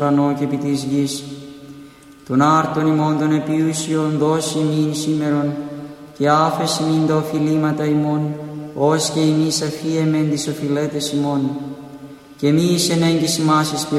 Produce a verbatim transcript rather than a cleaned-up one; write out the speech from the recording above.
ουρανό και επί της γης. Τον άρτον ημών των επιούσιων δώσει μην σήμερον, και άφεση μην τα οφειλήματα ημών, ως και εμείς αφίεμεν τις οφειλέτες ημών. Και μη εις ενέγγις ημάς εις